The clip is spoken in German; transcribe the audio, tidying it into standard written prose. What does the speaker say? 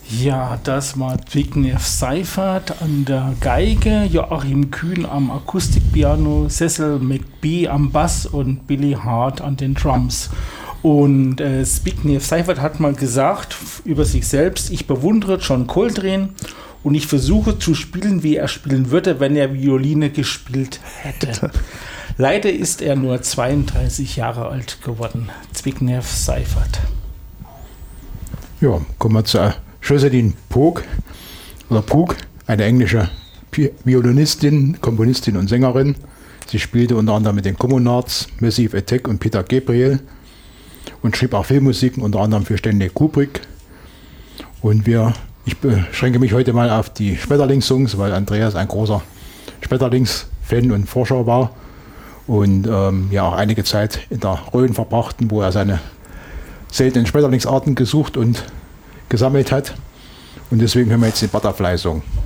Ja, das war Zbigniew Seifert an der Geige, Joachim Kühn am Akustikpiano, Cecil McBee am Bass und Billy Hart an den Drums. Und Zbigniew Seifert hat mal gesagt über sich selbst: Ich bewundere John Coltrane und ich versuche zu spielen, wie er spielen würde, wenn er Violine gespielt hätte. Leider ist er nur 32 Jahre alt geworden. Zbigniew Seifert. Ja, kommen wir zu Jocelyn Pogue, eine englische Violinistin, Komponistin und Sängerin. Sie spielte unter anderem mit den Communards, Massive Attack und Peter Gabriel und schrieb auch Filmmusiken, unter anderem für Stanley Kubrick. Und ich beschränke mich heute mal auf die Schmetterlings-Songs, weil Andreas ein großer Schmetterlings-Fan und Forscher war und auch einige Zeit in der Rhön verbrachten, wo er seine seltenen Schmetterlingsarten gesucht und gesammelt hat. Und deswegen hören wir jetzt den Butterfly-Song.